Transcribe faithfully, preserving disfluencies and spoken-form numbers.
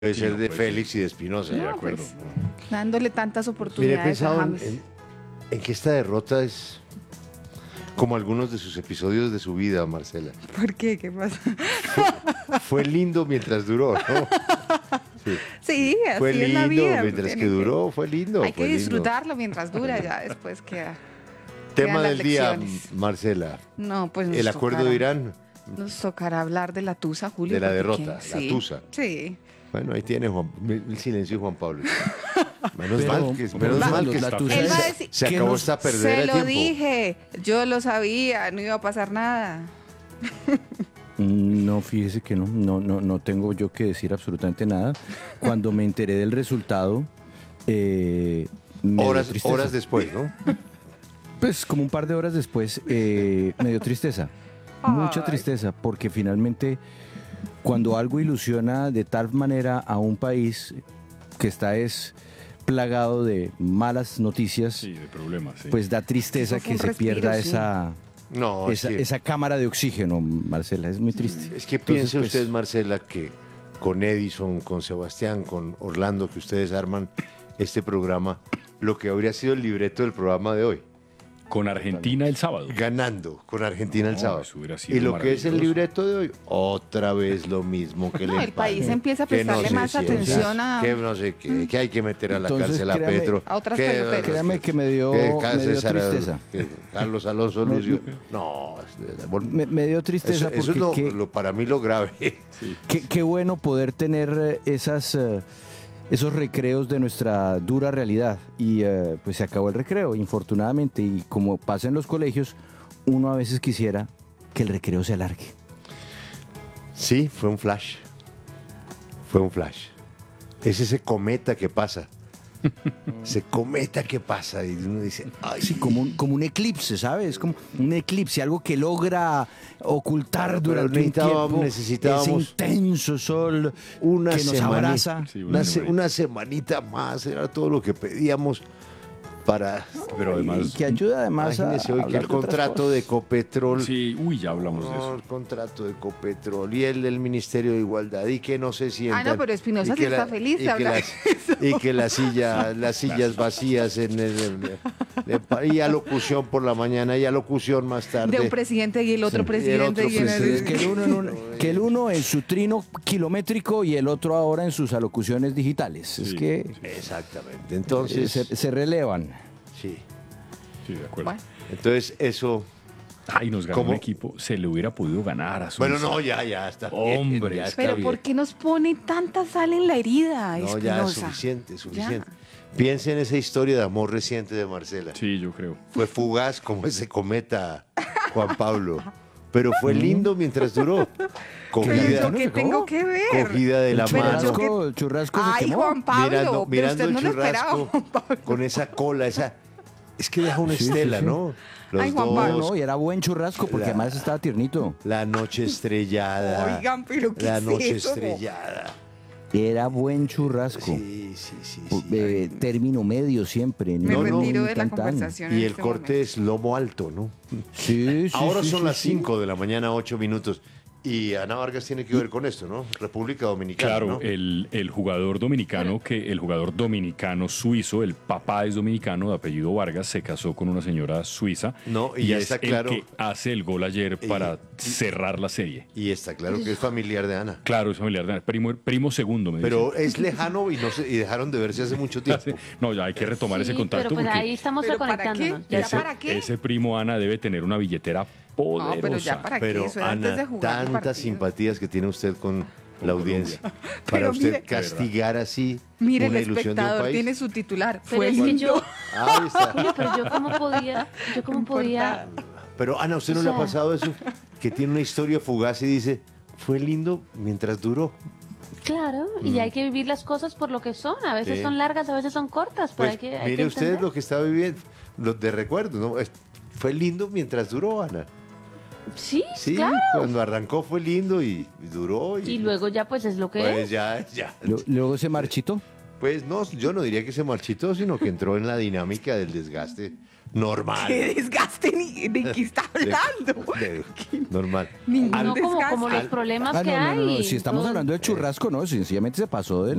Debe Sí, ser no, de pues, Félix y de Espinosa. de No, acuerdo. pues, dándole tantas Mire, he oportunidades a pensado en, James. en- en que esta derrota es como algunos de sus episodios de su vida, Marcela. ¿Por qué? ¿Qué pasa? Fue lindo mientras duró, ¿no? Sí. Sí, así Fue es la lindo vida. mientras que tiene duró, fue lindo. Hay que fue lindo. disfrutarlo mientras dura, ya después queda. Tema quedan las del día, lecciones. Marcela. No, pues nos El acuerdo tocará- de Irán, Nos tocará hablar de la tusa, Julio. de la porque derrota, ¿quién? la Sí, tusa. Sí. Bueno, ahí tiene Juan, el silencio de Juan Pablo. Menos Pero, mal que, menos Carlos, mal que la está- tusa Él va a es- decir- se que acabó nos- esta perdera Se de lo tiempo. dije, yo lo sabía, no iba a pasar nada. No, fíjese que no, no, no, no tengo yo que decir absolutamente nada. Cuando me enteré del resultado, eh, me dio Horas, tristeza. horas después, ¿no? Pues como un par de horas después, eh, me dio tristeza, mucha Ay. tristeza, porque finalmente cuando algo ilusiona de tal manera a un país que está es plagado de malas noticias, Sí, de problemas. Sí. pues da tristeza Eso fue que un se respiro, pierda sí. esa, No, esa, es que, esa cámara de oxígeno, Marcela, es muy triste. es que Entonces, piense pues, usted, Marcela, que con Edison, con Sebastián, con Orlando, que ustedes arman este programa, lo que habría sido el libreto del programa de hoy. Con Argentina el sábado. Ganando con Argentina el No, sábado. eso hubiera sido Y lo que es el maravilloso. libreto de hoy, otra vez lo mismo que No, le el país empalme, empieza a que prestarle sé más si es- atención a- Que no sé qué, que hay que meter a la Entonces, cárcel a créame- Petro. A otras que- peloteras. Créame que me dio- que me dio César- tristeza. que Carlos Alonso Me- Lucio. No, es- me, me dio tristeza eso, eso es porque lo- qué- lo- para mí lo grave. Qué, qué bueno poder tener eh, esas, eh, esos recreos de nuestra dura realidad. Y eh, pues se acabó el recreo, infortunadamente. Y como pasa en los colegios, uno a veces quisiera que el recreo se alargue. Sí, fue un flash. Fue un flash. Es ese cometa que pasa. Ese cometa que pasa. Y uno dice, ay, Sí, como un, como un eclipse, ¿sabes? Como un eclipse, algo que logra ocultar Pero durante un necesitábamos- tiempo necesitábamos ese intenso sol una que nos semani- abraza. Sí, Una, una se- semanita. una semanita más, era todo lo que pedíamos para... Pero Y además. que ayuda además a, Imagínese hoy que hablar el de otras contrato cosas. de Copetrol... Sí, uy, ya hablamos de No, eso. el contrato de Copetrol y el del Ministerio de Igualdad y que no se sientan. Ah, no, pero Espinosa y sí que está feliz de y que hablar las, y que la silla, las sillas vacías en el, en el- y alocución por la mañana y alocución más tarde. De un presidente y el otro Sí. presidente. Y el otro y en el- presidente. Que el, uno en un- que el uno en su trino kilométrico y el otro ahora en sus alocuciones digitales. Es Sí, que Exactamente. eh, Entonces, se, se relevan. sí. Sí, de acuerdo. Bueno. Entonces eso. Ay, nos ganó ¿Cómo? un equipo. Se le hubiera podido ganar a Suiza. Bueno, no, ya, ya está. bien, Hombre. ya está Pero bien. ¿por qué nos pone tanta sal en la herida, No, ya es Espinosa? suficiente, suficiente. Piensa en esa historia de amor reciente de Marcela. Sí, yo creo. Fue fugaz como ese cometa, Juan Pablo. Pero fue lindo mientras duró. Pero Cogida, yo qué tengo que ver. cogida de la Pero yo mano. que- Churrasco, el churrasco se Ay, quemó. Juan Pablo, mirando pero mirando usted el no lo esperaba, churrasco Juan Pablo. con esa cola, esa. Es que deja una Sí, sí, estela, sí. ¿no? Los Ay, Juan dos, Pablo. No, y era buen churrasco porque La- además estaba tiernito. la noche estrellada. Oigan, pero ¿qué La es noche eso? estrellada. Era buen churrasco. Sí, sí, sí. sí. Eh, término medio siempre. Me No, no, retiro de la tan, tan. conversación. en Y el este corte momento. es lomo alto, ¿no? Sí, sí, Ahora sí, son sí, las sí. cinco de la mañana, ocho minutos. Y Ana Vargas tiene que ver con esto, ¿no? República Dominicana. Claro, ¿no? el, el jugador dominicano, que el jugador dominicano suizo, el papá es dominicano de apellido Vargas, se casó con una señora suiza. No, y y ya es está el claro. que hace el gol ayer Y- para cerrar la serie. Y está claro que es familiar de Ana. Claro, es familiar de primo, primo segundo, me Pero dicen. es lejano y no se, y dejaron de verse hace mucho tiempo. No, ya hay que retomar ese Sí, contacto pero pues porque ahí estamos ¿Pero para reconectándonos. qué? ¿Ya ese, para qué? ese primo Ana debe tener una billetera No, poderosa. pero ya para Pero qué, eso era antes de Ana, jugar el tantas partido. simpatías que tiene usted con la audiencia. Para Pero usted mire- castigar así Mire, una el ilusión de un espectador país. tiene su titular. Pero Fue es que lindo. yo, Ahí está. Julio, pero yo cómo podía, yo cómo podía, Pero Ana, ¿a usted no O le ha sea- pasado eso? Que tiene una historia fugaz y dice, fue lindo mientras duró. claro, y hay que vivir las cosas por lo que son. A veces Sí. son largas, a veces son cortas, pero Pues hay que, hay mire que usted entender. lo que está viviendo, lo de recuerdo, ¿no? Es- Fue lindo mientras duró, Ana. Sí, Sí, claro. cuando arrancó fue lindo y, y duró. Y, Y luego ya pues es lo que Pues es. ya, ya. Lo- Luego se marchitó. Pues no, yo no diría que se marchitó, sino que entró en la dinámica del desgaste Normal. ¡Qué desgaste! ni- ¿De qué está hablando? De- normal. Ningún No como, como desgaste. los problemas Ah, que no, no, no, no, hay. si estamos Todo- hablando de churrasco, no, sencillamente se pasó de